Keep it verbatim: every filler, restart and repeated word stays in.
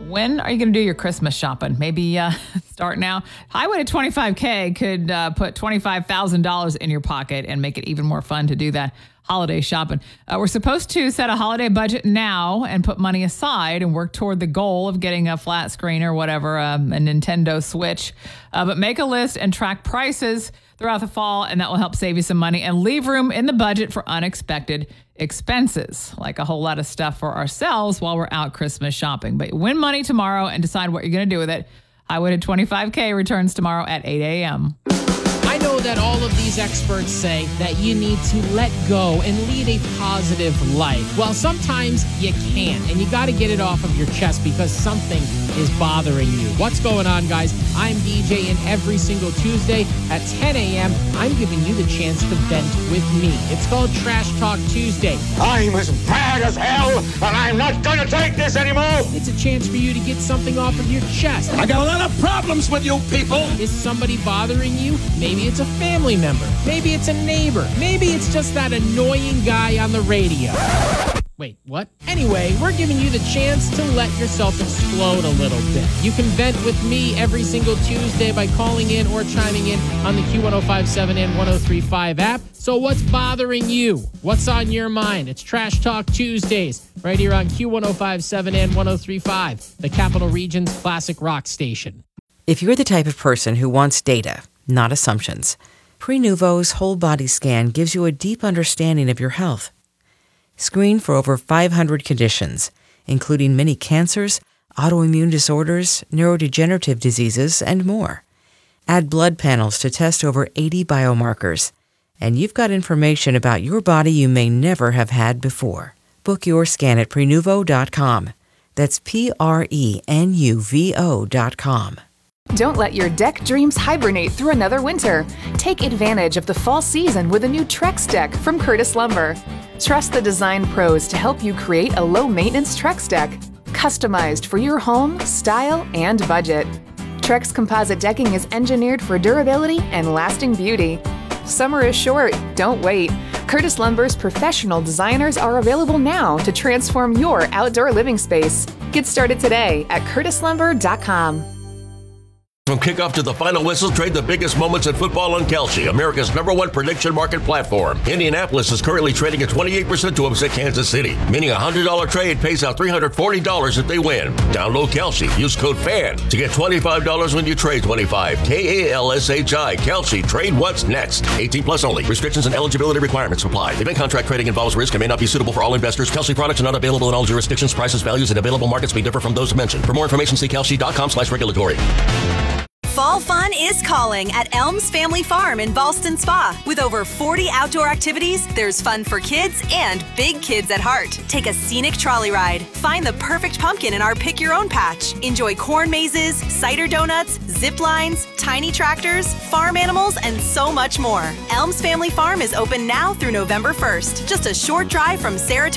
When are you going to do your Christmas shopping? Maybe uh, start now. Highway to twenty-five K could uh, put twenty-five thousand dollars in your pocket and make it even more fun to do that holiday shopping. Uh, we're supposed to set a holiday budget now and put money aside and work toward the goal of getting a flat screen or whatever, um, a Nintendo Switch. Uh, but make a list and track prices throughout the fall, and that will help save you some money and leave room in the budget for unexpected expenses, like a whole lot of stuff for ourselves while we're out Christmas shopping. But win money tomorrow and decide what you're going to do with it. Highway to twenty-five K returns tomorrow at eight a.m. I know that all of these experts say that you need to let go and lead a positive life. Well, sometimes you can't, and you got to get it off of your chest because something is bothering you. What's going on, guys? I'm D J, and every single Tuesday at ten a.m., I'm giving you the chance to vent with me. It's called Trash Talk Tuesday. I'm as mad as hell, and I'm not going to take this anymore. It's a chance for you to get something off of your chest. I got a lot of problems with you people. Is somebody bothering you? Maybe it's a family member. Maybe it's a neighbor. Maybe it's just that annoying guy on the radio. Wait, what? Anyway, we're giving you the chance to let yourself explode a little bit. You can vent with me every single Tuesday by calling in or chiming in on the Q ten fifty-seven and ten thirty-five app. So what's bothering you? What's on your mind? It's Trash Talk Tuesdays right here on Q ten fifty-seven and ten thirty-five, the Capital Region's classic rock station. If you're the type of person who wants data, not assumptions, Prenuvo's whole body scan gives you a deep understanding of your health. Screen for over five hundred conditions, including many cancers, autoimmune disorders, neurodegenerative diseases, and more. Add blood panels to test over eighty biomarkers, and you've got information about your body you may never have had before. Book your scan at Prenuvo dot com. That's P R E N U V O dot com. Don't let your deck dreams hibernate through another winter. Take advantage of the fall season with a new Trex deck from Curtis Lumber. Trust the design pros to help you create a low-maintenance Trex deck, customized for your home, style, and budget. Trex composite decking is engineered for durability and lasting beauty. Summer is short, don't wait. Curtis Lumber's professional designers are available now to transform your outdoor living space. Get started today at Curtis Lumber dot com. From kickoff to the final whistle, trade the biggest moments in football on Kalshi, America's number one prediction market platform. Indianapolis is currently trading at twenty-eight percent to upset Kansas City, meaning a one hundred dollars trade pays out three hundred forty dollars if they win. Download Kalshi. Use code FAN to get twenty-five dollars when you trade twenty-five. K A L S H I. Kalshi. Trade what's next. eighteen plus only. Restrictions and eligibility requirements apply. Event contract trading involves risk and may not be suitable for all investors. Kalshi products are not available in all jurisdictions. Prices, values, and available markets may differ from those mentioned. For more information, see Kalshi dot com slash regulatory. Fall fun is calling at Elms Family Farm in Ballston Spa. With over forty outdoor activities, there's fun for kids and big kids at heart. Take a scenic trolley ride. Find the perfect pumpkin in our Pick Your Own patch. Enjoy corn mazes, cider donuts, zip lines, tiny tractors, farm animals, and so much more. Elms Family Farm is open now through November first. Just a short drive from Saratoga